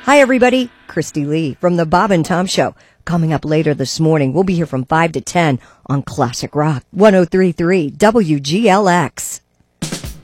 Hi, everybody. Christy Lee from the Bob and Tom Show. Coming up later this morning, we'll be here from 5 to 10 on Classic Rock 103.3 WGLX.